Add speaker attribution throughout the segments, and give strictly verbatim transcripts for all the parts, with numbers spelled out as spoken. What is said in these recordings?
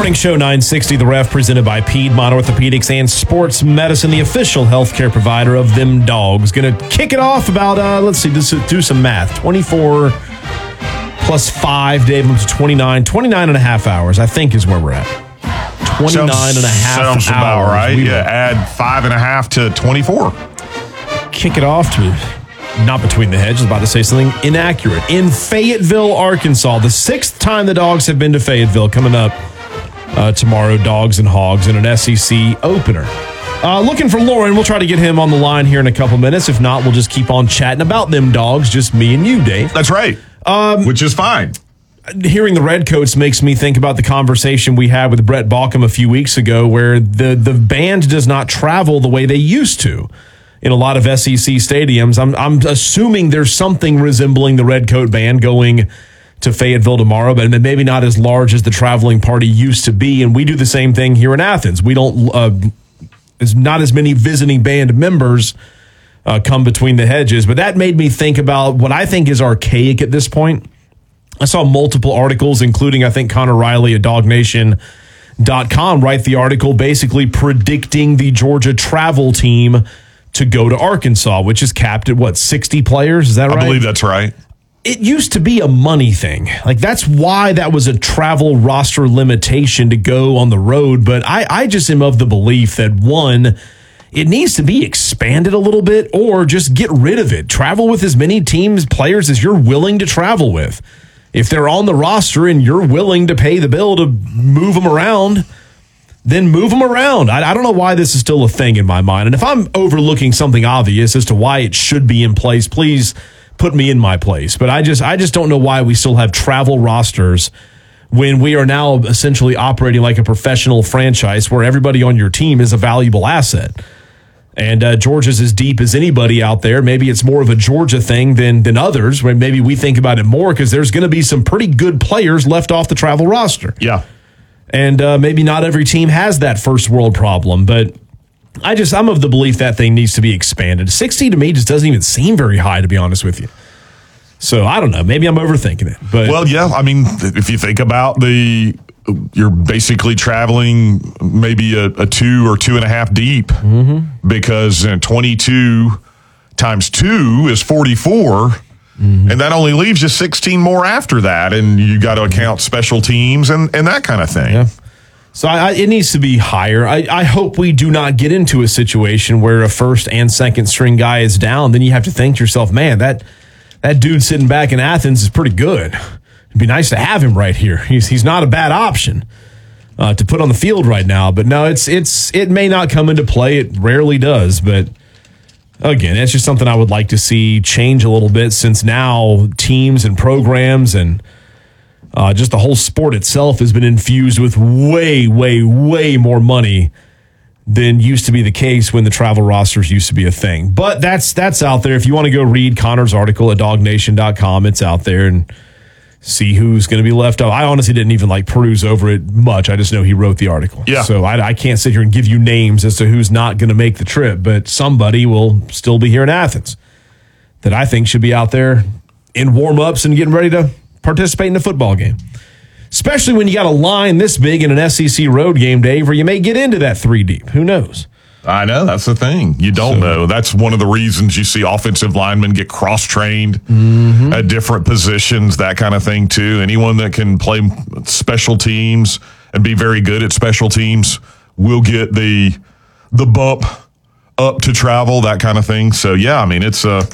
Speaker 1: Morning Show nine sixty, The Ref, presented by Piedmont Orthopedics and Sports Medicine, the official healthcare provider of them dogs. Going to kick it off about, uh, let's see, let's do some math. twenty-four plus five, Dave, up to twenty-nine. twenty-nine and a half hours, I think, is where we're at. twenty-nine sounds, and a half
Speaker 2: sounds
Speaker 1: hours.
Speaker 2: About right.
Speaker 1: We
Speaker 2: yeah, add five and a half to twenty-four.
Speaker 1: Kick it off to... Not between the hedges, about to say something inaccurate. In Fayetteville, Arkansas, the sixth time the Dogs have been to Fayetteville, coming up uh, tomorrow, Dogs and Hogs in an S E C opener. Uh, looking for Lauren. We'll try to get him on the line here in a couple minutes. If not, we'll just keep on chatting about them dogs, just me and you, Dave.
Speaker 2: That's right, um, which is fine.
Speaker 1: Hearing the Redcoats makes me think about the conversation we had with Brett Balkum a few weeks ago, where the, the band does not travel the way they used to. In a lot of S E C stadiums, I'm I'm assuming there's something resembling the Redcoat Band going to Fayetteville tomorrow, but maybe not as large as the traveling party used to be. And we do the same thing here in Athens. We don't, uh, there's not as many visiting band members uh, come between the hedges. But that made me think about what I think is archaic at this point. I saw multiple articles, including, I think, Connor Riley at dog nation dot com write the article basically predicting the Georgia travel team to go to Arkansas, which is capped at, what, sixty players? Is that right?
Speaker 2: I believe that's right.
Speaker 1: It used to be a money thing. Like, that's why that was a travel roster limitation to go on the road. But I, I just am of the belief that, one, it needs to be expanded a little bit, or just get rid of it. Travel with as many teams, players as you're willing to travel with. If they're on the roster and you're willing to pay the bill to move them around, then move them around. I, I don't know why this is still a thing in my mind. And if I'm overlooking something obvious as to why it should be in place, please put me in my place. But I just I just don't know why we still have travel rosters when we are now essentially operating like a professional franchise where everybody on your team is a valuable asset. And uh, Georgia's as deep as anybody out there. Maybe it's more of a Georgia thing than, than others, where maybe we think about it more because there's going to be some pretty good players left off the travel roster.
Speaker 2: Yeah.
Speaker 1: And uh, maybe not every team has that first world problem, but I just, I'm of the belief that thing needs to be expanded. sixty to me just doesn't even seem very high, to be honest with you. So I don't know. Maybe I'm overthinking it. But
Speaker 2: well, yeah. I mean, if you think about the, you're basically traveling maybe a, a two or two and a half deep, mm-hmm. because uh, twenty-two times two is forty-four. Mm-hmm. And that only leaves you sixteen more after that, and you got to account special teams and, and that kind of thing.
Speaker 1: Yeah. So I, I, it needs to be higher. I, I hope we do not get into a situation where a first and second string guy is down. Then you have to think to yourself, man, that that dude sitting back in Athens is pretty good. It'd be nice to have him right here. He's he's not a bad option uh, to put on the field right now. But no, it's it's it may not come into play. It rarely does, but. Again, it's just something I would like to see change a little bit, since now teams and programs and uh, just the whole sport itself has been infused with way, way, way more money than used to be the case when the travel rosters used to be a thing. But that's that's out there. If you want to go read Connor's article at dog nation dot com, it's out there, and see who's going to be left out. I honestly didn't even like peruse over it much. I just know he wrote the article.
Speaker 2: Yeah.
Speaker 1: So I, I can't sit here and give you names as to who's not going to make the trip, but somebody will still be here in Athens that I think should be out there in warm-ups and getting ready to participate in the football game. Especially when you got a line this big in an S E C road game, Dave, where you may get into that three deep. Who knows?
Speaker 2: I know. That's the thing. You don't so, know. That's one of the reasons you see offensive linemen get cross-trained mm-hmm. at different positions, that kind of thing, too. Anyone that can play special teams and be very good at special teams will get the the bump up to travel, that kind of thing. So, yeah, I mean, it's a,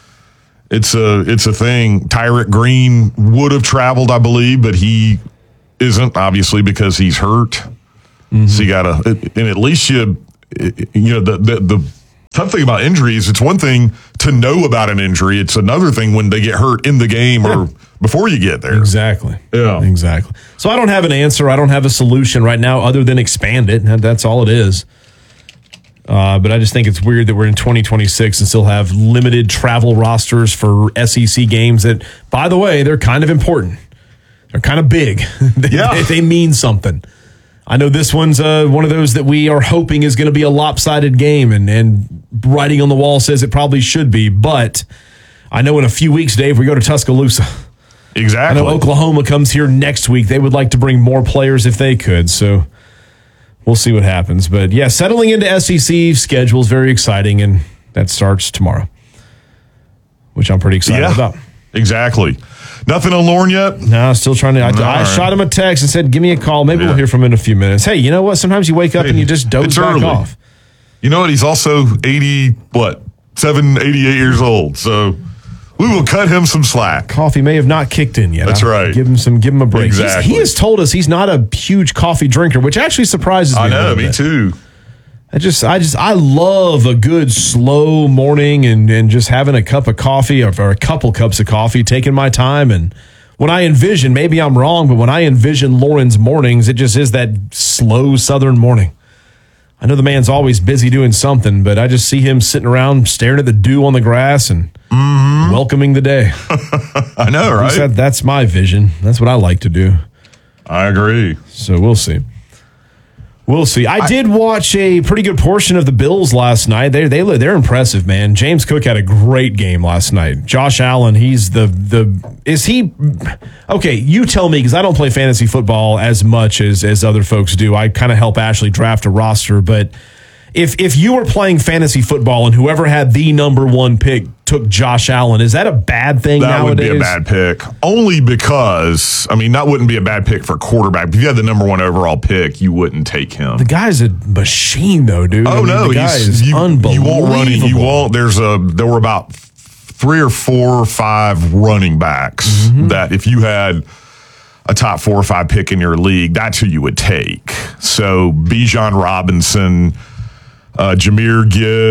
Speaker 2: it's a, it's a thing. Tyrek Green would have traveled, I believe, but he isn't, obviously, because he's hurt. Mm-hmm. So you got to – and at least you – you know, the, the the tough thing about injuries, it's one thing to know about an injury. It's another thing when they get hurt in the game or before you get there.
Speaker 1: Exactly.
Speaker 2: Yeah.
Speaker 1: Exactly. So I don't have an answer. I don't have a solution right now other than expand it. That's all it is. Uh, but I just think it's weird that we're in twenty twenty-six and still have limited travel rosters for S E C games that, by the way, they're kind of important. They're kind of big. they,
Speaker 2: yeah.
Speaker 1: they, they mean something. I know this one's uh, one of those that we are hoping is going to be a lopsided game, and, and writing on the wall says it probably should be. But I know in a few weeks, Dave, we go to Tuscaloosa.
Speaker 2: Exactly.
Speaker 1: I know Oklahoma comes here next week. They would like to bring more players if they could. So we'll see what happens. But yeah, settling into S E C schedule is very exciting, and that starts tomorrow, which I'm pretty excited
Speaker 2: yeah,
Speaker 1: about.
Speaker 2: Exactly. Nothing on Lauren yet?
Speaker 1: No, still trying to. I, I
Speaker 2: right.
Speaker 1: shot him a text and said, give me a call. Maybe
Speaker 2: Yeah.
Speaker 1: we'll hear from him in a few minutes. Hey, you know what? Sometimes you wake up
Speaker 2: Hey,
Speaker 1: and you just doze
Speaker 2: it's
Speaker 1: back
Speaker 2: early.
Speaker 1: off.
Speaker 2: You know what? He's also eighty, what, seven, eighty-eight years old. So we will cut him some slack.
Speaker 1: Coffee may have not kicked in yet.
Speaker 2: That's
Speaker 1: I'll
Speaker 2: right.
Speaker 1: Give him some. Give him a break. He's-
Speaker 2: Exactly.
Speaker 1: He has told us he's not a huge coffee drinker, which actually surprises me.
Speaker 2: I
Speaker 1: a
Speaker 2: know,
Speaker 1: little
Speaker 2: me
Speaker 1: bit.
Speaker 2: too.
Speaker 1: I just, I just, I love a good slow morning and and just having a cup of coffee or, or a couple cups of coffee, taking my time. And when I envision, maybe I'm wrong, but when I envision Lauren's mornings, it just is that slow Southern morning. I know the man's always busy doing something, but I just see him sitting around staring at the dew on the grass and mm-hmm. welcoming the day.
Speaker 2: I know, right?
Speaker 1: That, that's my vision. That's what I like to do.
Speaker 2: I agree.
Speaker 1: So we'll see. We'll see. I, I did watch a pretty good portion of the Bills last night. They they they're impressive, man. James Cook had a great game last night. Josh Allen, he's the the is he okay? You tell me, because I don't play fantasy football as much as as other folks do. I kind of help Ashley draft a roster, but if if you were playing fantasy football and whoever had the number one pick took Josh Allen, is that a bad thing
Speaker 2: that
Speaker 1: nowadays?
Speaker 2: Would be a bad pick. Only because, I mean, that wouldn't be a bad pick for quarterback. If you had the number one overall pick, you wouldn't take him.
Speaker 1: The guy's a machine, though, dude.
Speaker 2: Oh,
Speaker 1: I mean,
Speaker 2: no.
Speaker 1: the guy is
Speaker 2: you,
Speaker 1: unbelievable.
Speaker 2: You won't run it. You won't. There's a, there were about three or four or five running backs mm-hmm. that if you had a top four or five pick in your league, that's who you would take. So Bijan Robinson, Uh, Jahmyr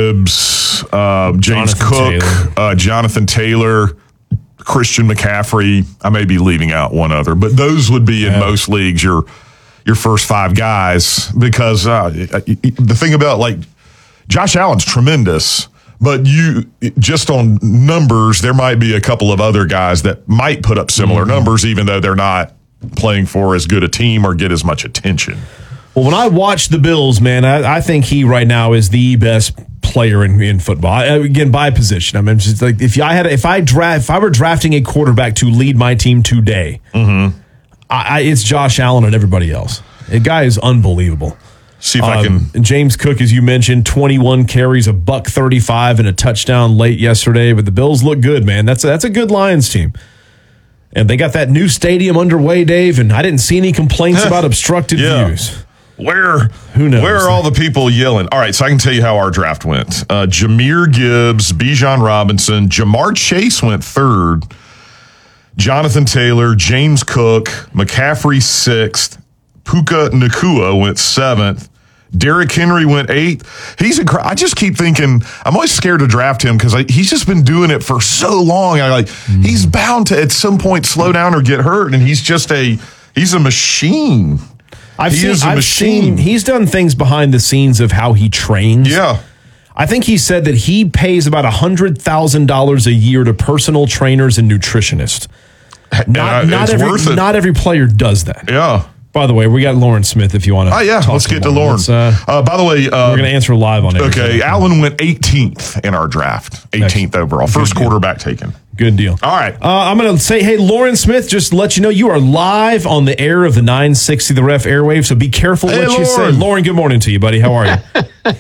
Speaker 2: Gibbs, uh, James
Speaker 1: Jonathan
Speaker 2: Cook,
Speaker 1: Taylor.
Speaker 2: Uh, Jonathan Taylor, Christian McCaffrey. I may be leaving out one other, but those would be in
Speaker 1: yeah.
Speaker 2: most leagues your your first five guys. Because uh, the thing about like Josh Allen's tremendous, but you just on numbers, there might be a couple of other guys that might put up similar mm-hmm. numbers, even though they're not playing for as good a team or get as much attention.
Speaker 1: Well, when I watch the Bills, man, I, I think he right now is the best player in, in football. I, again, by position. I mean, just like if I had, if I draft, if I were drafting a quarterback to lead my team today, mm-hmm. I, I, it's Josh Allen and everybody else. The guy is unbelievable.
Speaker 2: See if
Speaker 1: um,
Speaker 2: I can.
Speaker 1: James Cook, as you mentioned, twenty-one carries, a buck thirty-five, and a touchdown late yesterday. But the Bills look good, man. That's a, that's a good Lions team. And they got that new stadium underway, Dave. And I didn't see any complaints about obstructed
Speaker 2: yeah.
Speaker 1: views.
Speaker 2: Where
Speaker 1: Who knows?
Speaker 2: Where are all the people yelling? All right, so I can tell you how our draft went. Uh, Jahmyr Gibbs, Bijan Robinson, Jamar Chase went third. Jonathan Taylor, James Cook, McCaffrey sixth. Puka Nacua went seventh. Derrick Henry went eighth. He's incredible. I just keep thinking, I'm always scared to draft him because he's just been doing it for so long. I like mm. he's bound to at some point slow down or get hurt, and he's just a he's a machine.
Speaker 1: I've
Speaker 2: he
Speaker 1: seen,
Speaker 2: is a
Speaker 1: I've
Speaker 2: machine.
Speaker 1: seen he's done things behind the scenes of how he trains.
Speaker 2: Yeah.
Speaker 1: I think he said that he pays about one hundred thousand dollars a year to personal trainers and nutritionists. Not,
Speaker 2: uh,
Speaker 1: not, every, not every player does that.
Speaker 2: Yeah.
Speaker 1: By the way, we got Lauren Smith if you want to.
Speaker 2: Oh, yeah. Let's
Speaker 1: to
Speaker 2: get
Speaker 1: Lauren.
Speaker 2: to Lauren.
Speaker 1: Uh,
Speaker 2: uh, by the way, uh,
Speaker 1: we're going to answer live on it.
Speaker 2: Okay. Allen went eighteenth in our draft, eighteenth overall. First quarterback taken.
Speaker 1: Good deal.
Speaker 2: All right.
Speaker 1: Uh, I'm going to say, hey, Lauren Smith, just to let you know, you are live on the air of the nine sixty The Ref airwave, so be careful
Speaker 2: hey,
Speaker 1: what
Speaker 2: Lauren.
Speaker 1: you say. Lauren, good morning to you, buddy. How are you?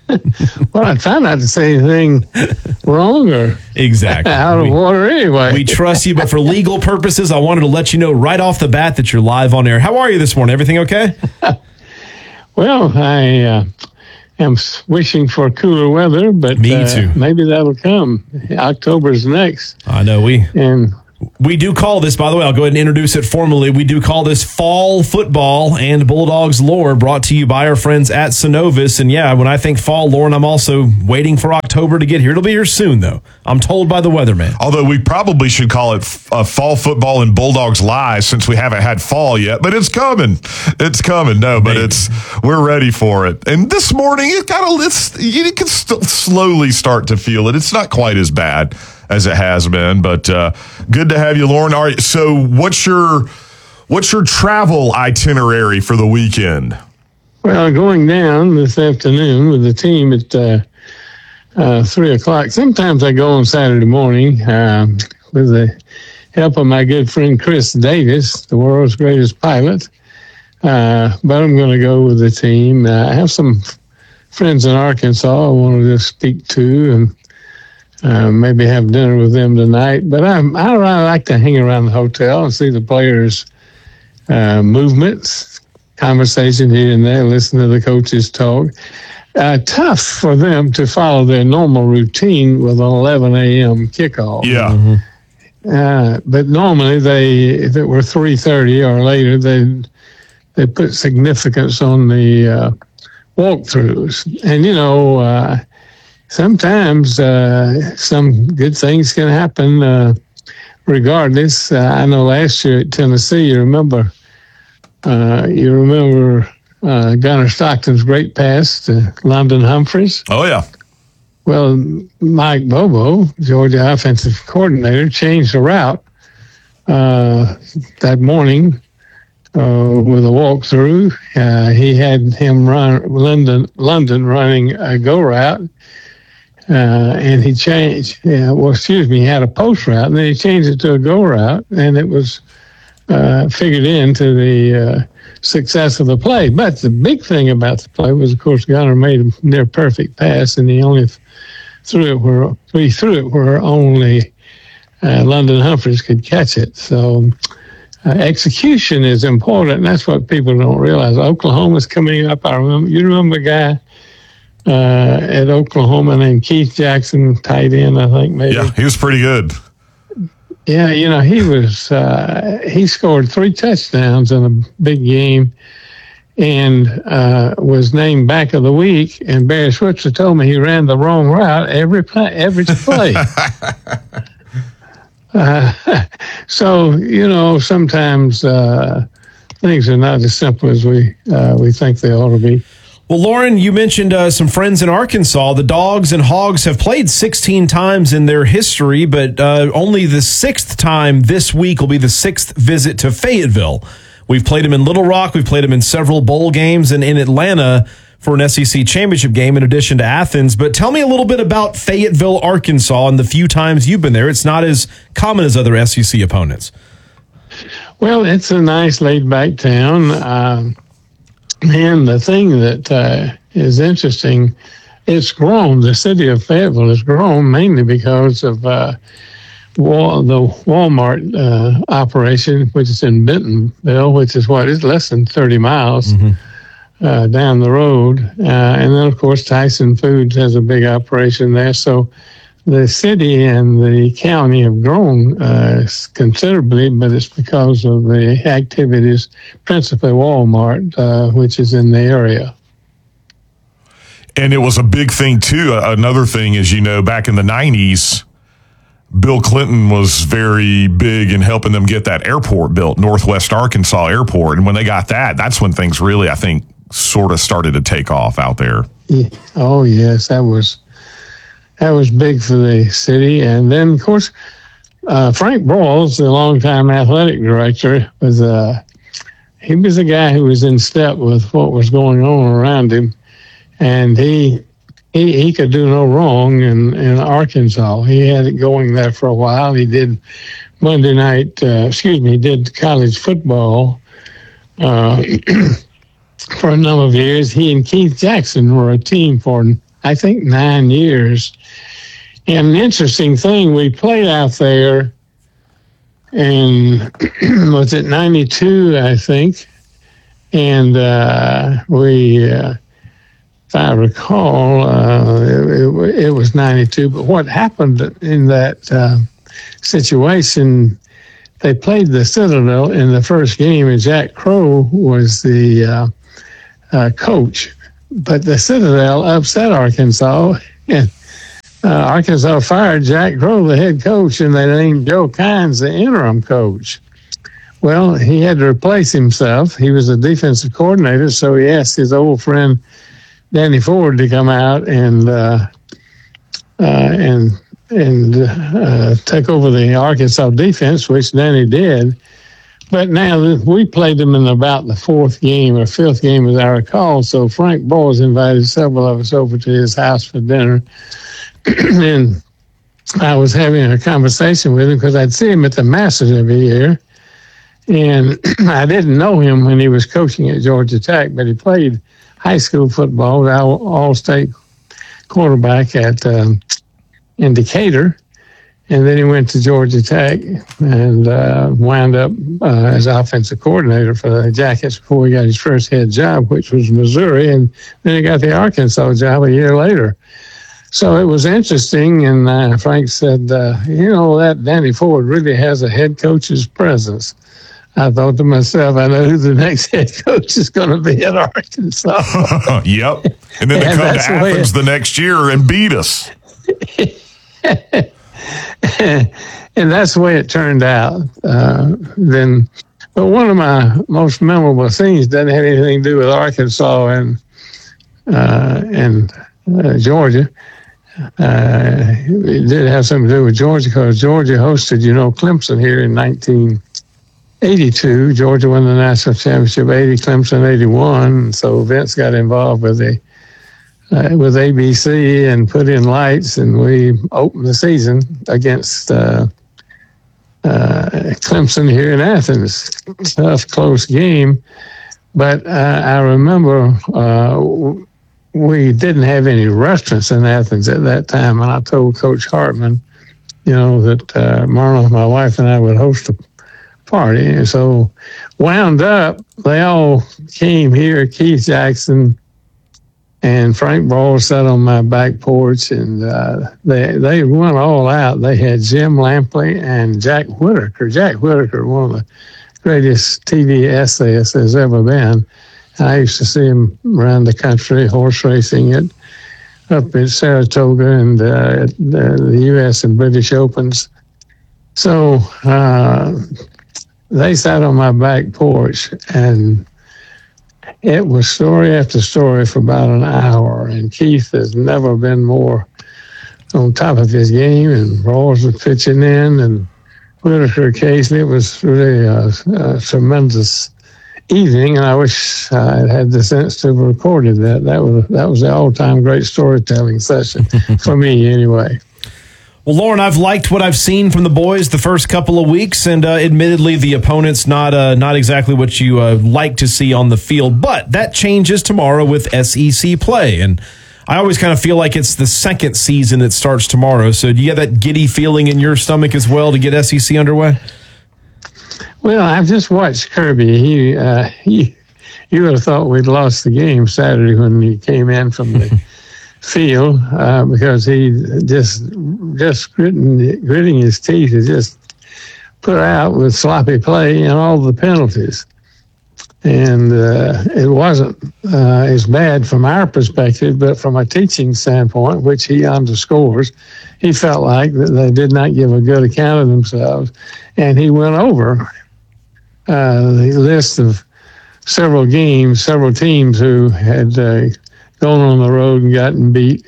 Speaker 3: Well, I try not to say anything wrong or
Speaker 1: exactly
Speaker 3: out of
Speaker 1: we,
Speaker 3: order anyway.
Speaker 1: We trust you, but for legal purposes, I wanted to let you know right off the bat that you're live on air. How are you this morning? Everything okay?
Speaker 3: Well, I uh, am wishing for cooler weather, but
Speaker 1: Me
Speaker 3: uh,
Speaker 1: too.
Speaker 3: maybe that'll come. October's next.
Speaker 1: I know we
Speaker 3: and.
Speaker 1: We do call this, by the way, I'll go ahead and introduce it formally. We do call this fall football and Bulldogs lore, brought to you by our friends at Synovus. And yeah, when I think fall, Lauren, I'm also waiting for October to get here. It'll be here soon, though. I'm told by the weatherman.
Speaker 2: Although we probably should call it uh, fall football and Bulldogs lies since we haven't had fall yet, but it's coming. It's coming. No, but Maybe. it's we're ready for it. And this morning, it got a it's you can still slowly start to feel it. It's not quite as bad as it has been, but uh, good to have you, Lauren. All right, so what's your what's your travel itinerary for the weekend?
Speaker 3: Well, going down this afternoon with the team at uh, uh, three o'clock. Sometimes I go on Saturday morning uh, with the helping my good friend Chris Davis, the world's greatest pilot. Uh, but I'm going to go with the team. Uh, I have some friends in Arkansas I wanted to speak to, and uh, maybe have dinner with them tonight. But I, I, I like to hang around the hotel and see the players' uh, movements, conversation here and there, listen to the coaches talk. Uh, tough for them to follow their normal routine with an eleven a.m. kickoff.
Speaker 2: Yeah.
Speaker 3: Mm-hmm. Uh, but normally they, if it were three thirty or later, they they put significance on the uh, walkthroughs. And, you know, uh, sometimes uh, some good things can happen uh, regardless. Uh, I know last year at Tennessee, you remember, uh, you remember uh, Gunnar Stockton's great pass to London Humphreys.
Speaker 2: Oh, yeah.
Speaker 3: Well, Mike Bobo, Georgia offensive coordinator, changed the route uh, that morning uh, with a walkthrough. Uh, he had him run London, London running a go route, uh, and he changed. Yeah, well, excuse me, he had a post route, and then he changed it to a go route, and it was uh, figured into the uh, success of the play. But the big thing about the play was, of course, Gunnar made a near perfect pass, and he only threw it where he threw it where only uh, London Humphreys could catch it. So uh, execution is important, and that's what people don't realize. Oklahoma's coming up. I remember you remember a guy uh, at Oklahoma named Keith Jackson, tight end, I think maybe.
Speaker 2: Yeah, he was pretty good.
Speaker 3: Yeah, you know, he was uh, he scored three touchdowns in a big game, and uh, was named back of the week. And Barry Switzer told me he ran the wrong route every play. Every play. uh, so you know, sometimes uh, things are not as simple as we uh, we think they ought to be.
Speaker 1: Well, Loren, you mentioned uh, some friends in Arkansas. The Dogs and Hogs have played sixteen times in their history, but uh, only the sixth time this week will be the sixth visit to Fayetteville. We've played them in Little Rock. We've played them in several bowl games and in Atlanta for an S E C championship game in addition to Athens. But tell me a little bit about Fayetteville, Arkansas, and the few times you've been there. It's not as common as other S E C opponents.
Speaker 3: Well, it's a nice laid-back town. Uh, and the thing that uh, is interesting, it's grown. The city of Fayetteville has grown mainly because of uh, Wal- the Walmart uh, operation, which is in Bentonville, which is what is less than thirty miles mm-hmm. uh, down the road. Uh, and then, of course, Tyson Foods has a big operation there. So the city and the county have grown uh, considerably, but it's because of the activities, principally Walmart, uh, which is in the area.
Speaker 2: And it was a big thing, too. Another thing is, you know, back in the nineties, Bill Clinton was very big in helping them get that airport built, Northwest Arkansas Airport. And when they got that, that's when things really, I think, sort of started to take off out there.
Speaker 3: Yeah. Oh, yes, that was that was big for the city. And then, of course, uh, Frank Broyles, the longtime athletic director, was uh, he was a guy who was in step with what was going on around him. And he He, he could do no wrong in, in Arkansas. He had it going there for a while. He did Monday night, uh, excuse me, he did college football uh, for a number of years. He and Keith Jackson were a team for, I think, nine years. And an interesting thing, we played out there in, was it ninety-two, I think? And uh, we... Uh, If I recall, uh, it, it, it was ninety-two. But what happened in that uh, situation, they played the Citadel in the first game, and Jack Crow was the uh, uh, coach. But the Citadel upset Arkansas, and uh, Arkansas fired Jack Crow, the head coach, and they named Joe Kynes the interim coach. Well, he had to replace himself. He was a defensive coordinator, so he asked his old friend Danny Ford to come out and uh, uh, and and uh, take over the Arkansas defense, which Danny did. But now we played them in about the fourth game or fifth game, as I recall. So Frank Broyles invited several of us over to his house for dinner, and I was having a conversation with him because I'd see him at the Masters every year. And I didn't know him when he was coaching at Georgia Tech, but he played high school football, all, all-state quarterback at um, in Decatur. And then he went to Georgia Tech and uh, wound up uh, as offensive coordinator for the Jackets before he got his first head job, which was Missouri. And then he got the Arkansas job a year later. So it was interesting. And uh, Frank said, uh, you know, that Danny Ford really has a head coach's presence. I thought to myself, I know who the next head coach is going to be at Arkansas.
Speaker 2: Yep. And then they
Speaker 3: And
Speaker 2: come to
Speaker 3: that's the way
Speaker 2: Athens
Speaker 3: it-
Speaker 2: the next year and beat us.
Speaker 3: And that's the way it turned out. Uh, then, but one of my most memorable scenes doesn't have anything to do with Arkansas and uh, and uh, Georgia. Uh, it did have something to do with Georgia because Georgia hosted, you know, Clemson here in nineteen eighty-two. Georgia won the national championship eighty, Clemson eighty-one. So Vince got involved with the Uh, with A B C and put in lights, and we opened the season against uh, uh, Clemson here in Athens. Tough, close game, but uh, I remember uh, we didn't have any restaurants in Athens at that time, and I told Coach Hartman, you know, that uh, Marla, my wife, and I would host a party, and so wound up, they all came here, Keith Jackson and Frank Ball sat on my back porch, and uh, they they went all out. They had Jim Lampley and Jack Whitaker. Jack Whitaker, one of the greatest T V essayists there's ever been. I used to see him around the country, horse racing it up in Saratoga and uh, at the, the U S and British Opens. So uh, they sat on my back porch, and it was story after story for about an hour, and Keith has never been more on top of his game, and Rawls was pitching in, and Whitaker occasionally. It was really a, a tremendous evening, and I wish I had the sense to have recorded that. That was that was the all-time great storytelling session for me, anyway.
Speaker 1: Well, Lauren, I've liked what I've seen from the boys the first couple of weeks, and uh, admittedly, the opponent's not uh, not exactly what you uh, like to see on the field, but that changes tomorrow with S E C play, and I always kind of feel like it's the second season that starts tomorrow, so do you get that giddy feeling in your stomach as well to get S E C underway?
Speaker 3: Well, I've just watched Kirby. He, uh, he, you would have thought we'd lost the game Saturday when he came in from the field uh, because he just just gritting, gritting his teeth to just put out with sloppy play and all the penalties. And uh, it wasn't uh, as bad from our perspective, but from a teaching standpoint, which he underscores, he felt like that they did not give a good account of themselves. And he went over uh, the list of several games, several teams who had uh, gone on the road and gotten beat.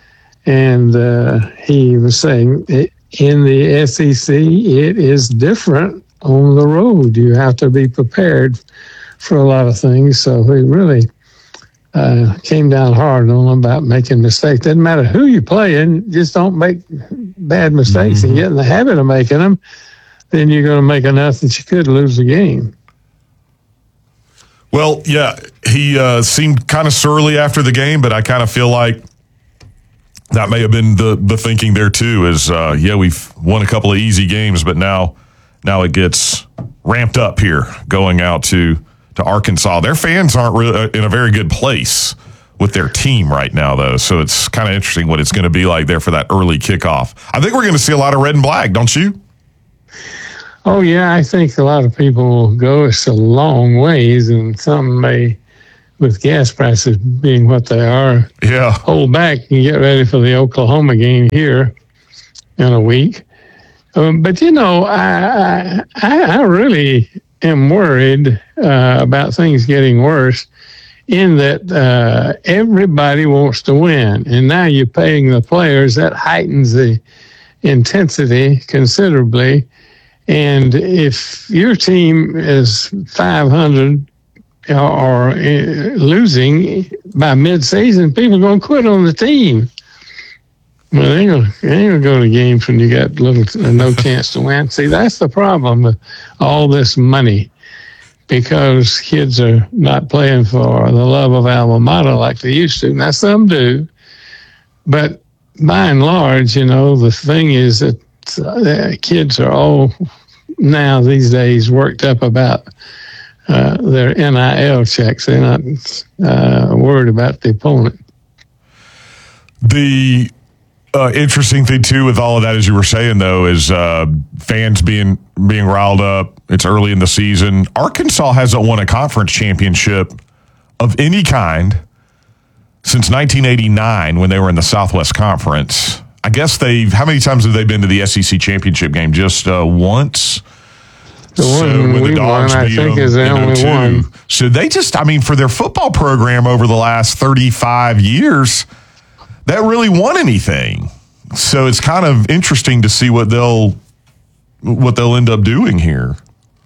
Speaker 3: And uh, he was saying, in the S E C, it is different on the road. You have to be prepared for a lot of things. So he really uh, came down hard on them about making mistakes. Doesn't matter who you play in, just don't make bad mistakes mm-hmm. and get in the habit of making them. Then you're going to make enough that you could lose the game.
Speaker 2: Well, yeah, he uh, seemed kind of surly after the game, but I kind of feel like that may have been the, the thinking there too is, uh, yeah, we've won a couple of easy games, but now now it gets ramped up here going out to, to Arkansas. Their fans aren't really in a very good place with their team right now, though, so it's kind of interesting what it's going to be like there for that early kickoff. I think we're going to see a lot of red and black, don't you?
Speaker 3: Oh, yeah, I think a lot of people will go. It's a long ways, and some may, with gas prices being what they are,
Speaker 2: yeah,
Speaker 3: hold back and get ready for the Oklahoma game here in a week. Um, but, you know, I, I, I really am worried uh, about things getting worse in that uh, everybody wants to win. And now you're paying the players. That heightens the intensity considerably. And if your team is five hundred or uh, losing by mid-season, people are going to quit on the team. Well, they ain't gonna, they ain't gonna go to games when you got little no chance to win. See, that's the problem with all this money, because kids are not playing for the love of alma mater like they used to. Now, some do, but by and large, you know, the thing is that uh, kids are all now these days worked up about uh, their N I L checks. They're not uh, worried about the opponent.
Speaker 2: The uh, interesting thing too with all of that, as you were saying, though, is uh, fans being being riled up. It's early in the season. Arkansas hasn't won a conference championship of any kind since nineteen eighty-nine, when they were in the Southwest Conference. I guess they've. How many times have they been to the S E C championship game? Just uh, once.
Speaker 3: The one
Speaker 2: so when
Speaker 3: we
Speaker 2: the Dogs
Speaker 3: won, I
Speaker 2: beat
Speaker 3: think,
Speaker 2: them,
Speaker 3: is the
Speaker 2: you know,
Speaker 3: only
Speaker 2: too.
Speaker 3: one.
Speaker 2: So they just, I mean, for their football program over the last thirty-five years, that really won anything. So it's kind of interesting to see what they'll what they'll end up doing here.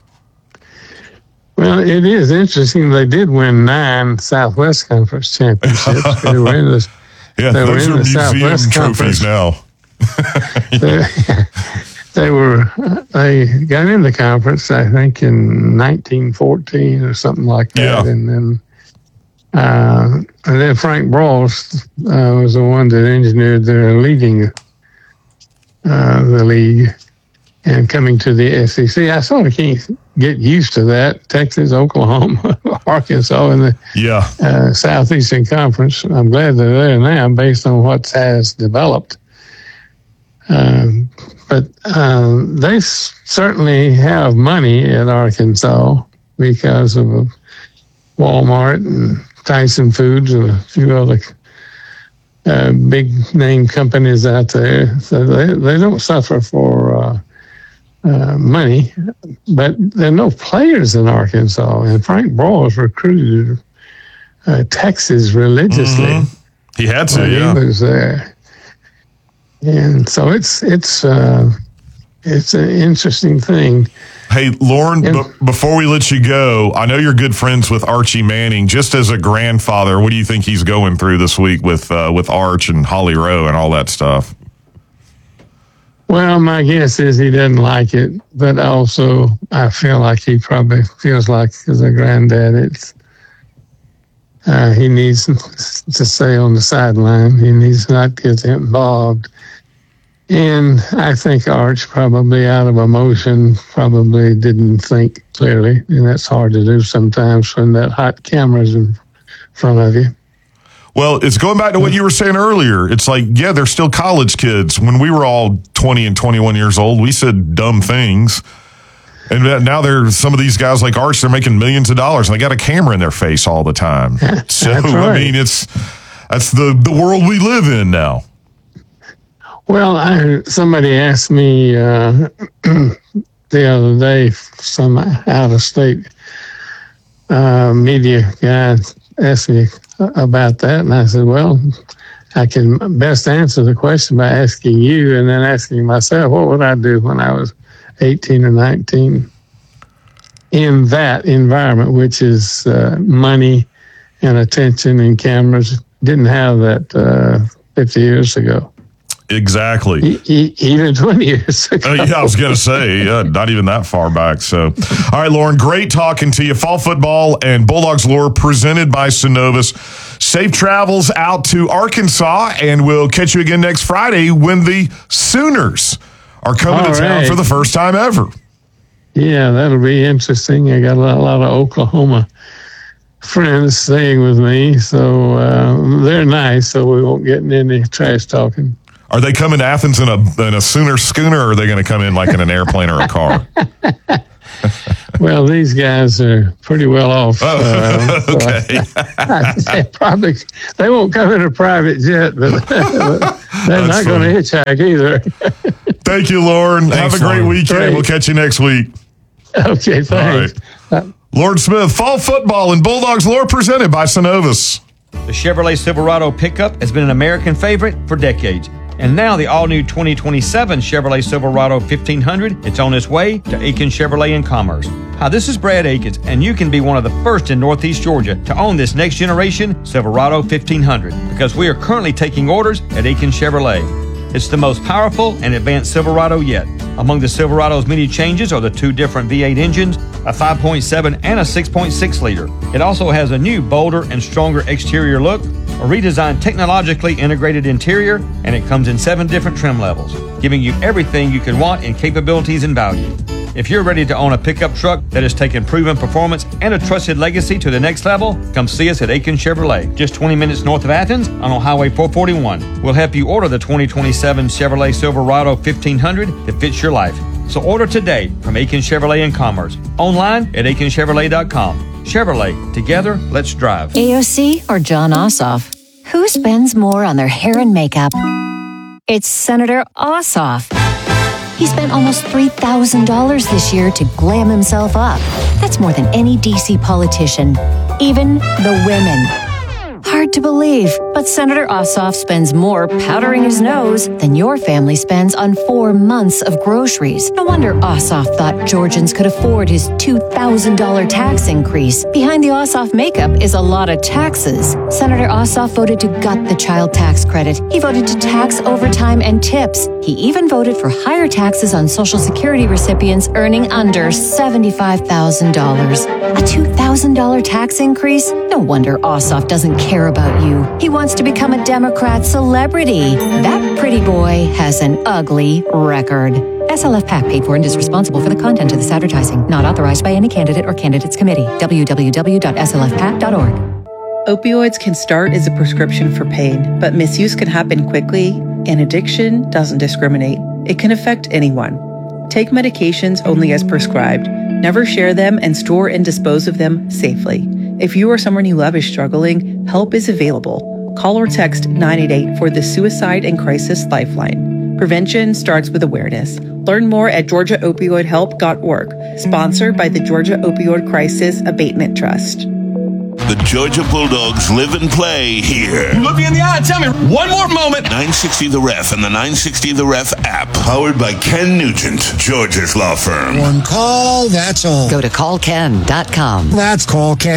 Speaker 3: Well, it is interesting. They did win nine Southwest Conference championships. They were in the,
Speaker 2: yeah,
Speaker 3: they
Speaker 2: those
Speaker 3: were
Speaker 2: are
Speaker 3: in the
Speaker 2: museum
Speaker 3: Southwest
Speaker 2: trophies
Speaker 3: Conference.
Speaker 2: now.
Speaker 3: they, they were they got in the conference, I think, in nineteen fourteen or something like that,
Speaker 2: Yeah.
Speaker 3: and then uh, and then Frank Broyles uh, was the one that engineered their leading uh, the league and coming to the S E C. I sort of can't get used to that. Texas, Oklahoma, Arkansas, and the
Speaker 2: Yeah.
Speaker 3: uh, Southeastern Conference. I'm glad they're there now, based on what has developed. Um, but um, they s- certainly have money at Arkansas because of uh, Walmart and Tyson Foods and a few other uh, big name companies out there. So they, they don't suffer for uh, uh, money, but there are no players in Arkansas. And Frank Broyles recruited uh, Texas religiously.
Speaker 2: Mm-hmm. He had to,
Speaker 3: when
Speaker 2: yeah.
Speaker 3: he was there. And so it's it's uh, it's an interesting thing.
Speaker 2: Hey, Lauren,
Speaker 3: And-
Speaker 2: b- before we let you go, I know you're good friends with Archie Manning. Just as a grandfather, what do you think he's going through this week with uh, with Arch and Holly Rowe and all that stuff?
Speaker 3: Well, my guess is he doesn't like it, but also I feel like he probably feels like, as a granddad, it's uh, he needs to stay on the sideline. He needs not to get involved. And I think Arch, probably out of emotion, probably didn't think clearly. And that's hard to do sometimes when that hot camera's in front of you.
Speaker 2: Well, it's going back to what you were saying earlier. It's like, yeah, they're still college kids. When we were all twenty and twenty-one years old, we said dumb things. And now there's some of these guys like Arch, they're making millions of dollars and they got a camera in their face all the time. So,
Speaker 3: That's right.
Speaker 2: I mean, it's that's the, the world we live in now.
Speaker 3: Well, I heard somebody asked me uh, the other day, some out of state uh, media guy asked me about that, and I said, well, I can best answer the question by asking you and then asking myself, what would I do when I was eighteen or nineteen in that environment, which is uh, money and attention and cameras. Didn't have that uh, fifty years ago.
Speaker 2: Exactly.
Speaker 3: E- e- even twenty years ago.
Speaker 2: Uh, yeah, I was going to say, yeah, not even that far back. So, all right, Lauren, great talking to you. Fall football and Bulldogs lore presented by Synovus. Safe travels out to Arkansas, and we'll catch you again next Friday when the Sooners are coming
Speaker 3: All
Speaker 2: to town
Speaker 3: right.
Speaker 2: for the first time ever.
Speaker 3: Yeah, that'll be interesting. I got a lot, a lot of Oklahoma friends staying with me, so uh, they're nice, so we won't get in any trash talking.
Speaker 2: Are they coming to Athens in a in a Sooner schooner, or are they going to come in like in an airplane or a car?
Speaker 3: Well, these guys are pretty well off.
Speaker 2: Oh,
Speaker 3: uh,
Speaker 2: okay.
Speaker 3: they probably they won't come in a private jet, but they're
Speaker 2: That's
Speaker 3: not going to hitchhike either.
Speaker 2: Thank you, Lauren. Have a great
Speaker 1: Lauren.
Speaker 2: weekend.
Speaker 3: Great.
Speaker 2: We'll catch you next week.
Speaker 3: Okay, thanks.
Speaker 2: Lauren Smith, Fall Football and Bulldogs lore presented by Synovus.
Speaker 4: The Chevrolet Silverado pickup has been an American favorite for decades. And now the all-new twenty twenty-seven Chevrolet Silverado fifteen hundred, it's on its way to Aiken Chevrolet in Commerce. Hi, this is Brad Akins, and you can be one of the first in Northeast Georgia to own this next generation Silverado fifteen hundred, because we are currently taking orders at Aiken Chevrolet. It's the most powerful and advanced Silverado yet. Among the Silverado's many changes are the two different V eight engines, a five point seven and a six point six liter. It also has a new, bolder, and stronger exterior look, a redesigned technologically integrated interior, and it comes in seven different trim levels, giving you everything you could want in capabilities and value. If you're ready to own a pickup truck that has taken proven performance and a trusted legacy to the next level, come see us at Aiken Chevrolet, just twenty minutes north of Athens on Highway four forty-one. We'll help you order the twenty twenty-seven Chevrolet Silverado fifteen hundred that fits your life. So order today from Aiken Chevrolet in Commerce, online at aiken chevrolet dot com. Chevrolet, together, let's drive.
Speaker 5: A O C or John Ossoff? Who spends more on their hair and makeup? It's Senator Ossoff. He spent almost three thousand dollars this year to glam himself up. That's more than any D C politician, even the women. Hard to believe, but Senator Ossoff spends more powdering his nose than your family spends on four months of groceries. No wonder Ossoff thought Georgians could afford his two thousand dollars tax increase. Behind the Ossoff makeup is a lot of taxes. Senator Ossoff voted to gut the child tax credit. He voted to tax overtime and tips. He even voted for higher taxes on Social Security recipients earning under seventy-five thousand dollars. A two thousand dollars tax increase? No wonder Ossoff doesn't care about you. He wants to become a Democrat celebrity. That pretty boy has an ugly record. S L F PAC paid for and is responsible for the content of this advertising. Not authorized by any candidate or candidates committee. w w w dot s l f pac dot org.
Speaker 6: Opioids can start as a prescription for pain, but misuse can happen quickly, and addiction doesn't discriminate. It can affect anyone. Take medications only as prescribed. Never share them and store and dispose of them safely. If you or someone you love is struggling, help is available. Call or text nine eight eight for the Suicide and Crisis Lifeline. Prevention starts with awareness. Learn more at georgia opioid help dot org. Sponsored by the Georgia Opioid Crisis Abatement Trust.
Speaker 7: The Georgia Bulldogs live and play here.
Speaker 8: Look me in the eye and tell me one more moment.
Speaker 7: nine sixty The Ref and the nine sixty The Ref app. Powered by Ken Nugent, Georgia's law firm.
Speaker 9: One call, that's all.
Speaker 10: Go to call ken dot com.
Speaker 9: That's call Ken.